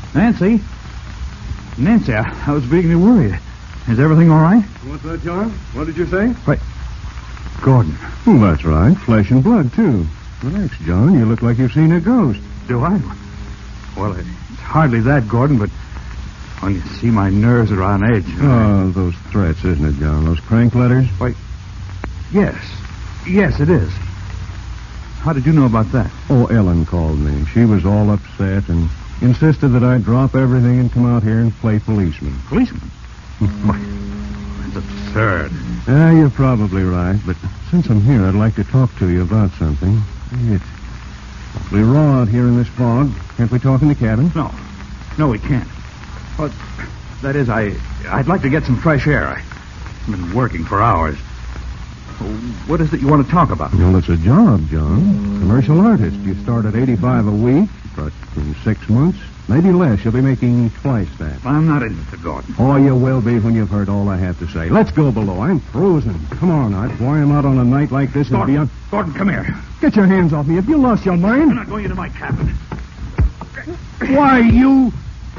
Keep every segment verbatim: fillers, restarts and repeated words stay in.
Nancy? Nancy, I, I was beginning to worry. Is everything all right? What's that, John? What did you say? Wait. Gordon. Well, that's right. Flesh and blood, too. Relax, John. You look like you've seen a ghost. Do I? Well, it's hardly that, Gordon, but when you see my nerves are on edge. Oh, those threats, isn't it, John? Those crank letters? Wait. Yes. Yes, it is. How did you know about that? Oh, Ellen called me. She was all upset and insisted that I drop everything and come out here and play policeman. Policeman? Why, that's absurd. Yeah, you're probably right, but since I'm here, I'd like to talk to you about something. It's awfully raw out here in this fog. Can't we talk in the cabin? No. No, we can't. Well, that is, I, I'd like to get some fresh air. I've been working for hours. What is it you want to talk about? Well, it's a job, John. Commercial artist. You start at eighty-five a week, but in six months, maybe less, you'll be making twice that. I'm not into it, Gordon. Oh, you will be when you've heard all I have to say. Let's go below. I'm frozen. Come on, Art. Why I'm out on a night like this and Gordon, beyond... Gordon, come here. Get your hands off me. Have you lost your mind? I'm not going into my cabin. Why, you...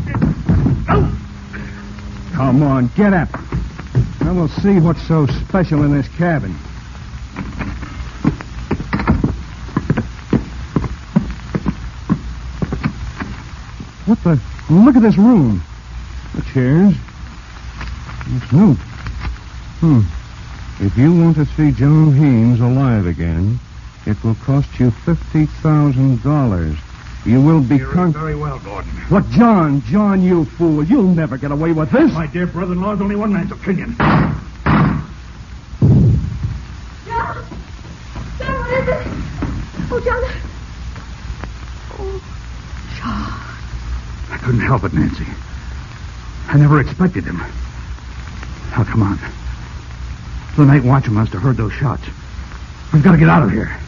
Come on, get up. Now we'll see what's so special in this cabin. What the... Look at this room. The chairs. This note. Hmm. If you want to see John Haynes alive again, it will cost you fifty thousand dollars. You will be... You're con- very well, Gordon. What, John? John, you fool. You'll never get away with this. My dear brother-in-law is only one man's opinion. John! John, what is it? Oh, John. Oh, John. I couldn't help it, Nancy. I never expected him. Now, come on. The night watchman must have heard those shots. We've got to get out of here.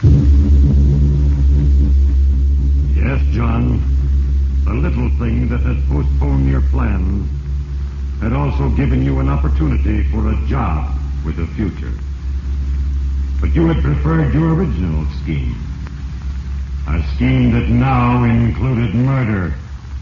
Yes, John. The little thing that had postponed your plans had also given you an opportunity for a job with a future. But you had preferred your original scheme. A scheme that now included murder.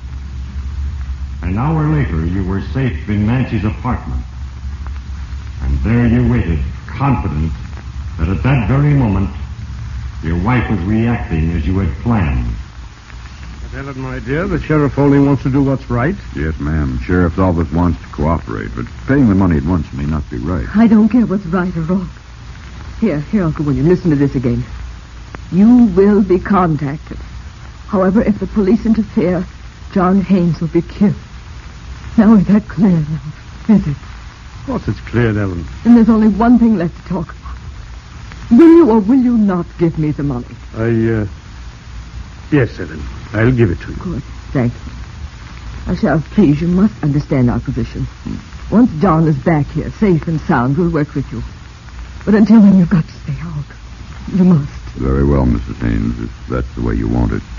An hour later, you were safe in Nancy's apartment. And there you waited, confident that at that very moment, your wife was reacting as you had planned. But Ellen, my dear, the sheriff only wants to do what's right. Yes, ma'am. Sheriff always wants to cooperate, but paying the money at once may not be right. I don't care what's right or wrong. Here, here, Uncle William, listen to this again. You will be contacted. However, if the police interfere, John Haynes will be killed. Now is that clear now? Is it? Of course it's clear, Ellen. And there's only one thing left to talk about. Will you or will you not give me the money? I, uh... Yes, Ellen. I'll give it to you. Good. Thank you. Now, Sheriff, please, you must understand our position. Once John is back here, safe and sound, we'll work with you. But until then, you've got to stay out. You must. Very well, Missus Haynes, if that's the way you want it.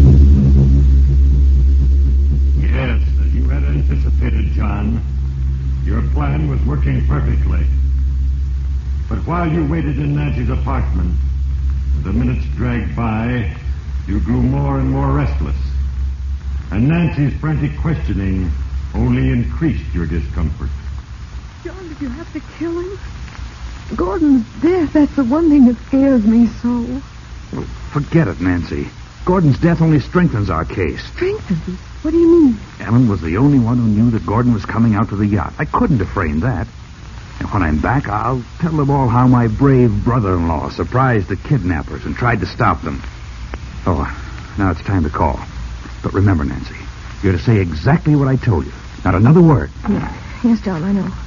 Yes, as you had anticipated, John, your plan was working perfectly. But while you waited in Nancy's apartment, the minutes dragged by, you grew more and more restless. And Nancy's frantic questioning only increased your discomfort. John, did you have to kill him? Gordon's death, that's the one thing that scares me so. Well, forget it, Nancy. Gordon's death only strengthens our case. Strengthens it? What do you mean? Ellen was the only one who knew that Gordon was coming out to the yacht. I couldn't have framed that. And when I'm back, I'll tell them all how my brave brother-in-law surprised the kidnappers and tried to stop them. Oh, now it's time to call. But remember, Nancy, you're to say exactly what I told you. Not another word. Yes, yes, John, I know.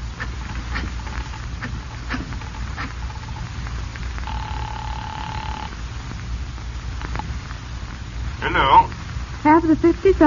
Hello? Have the fifty thousand.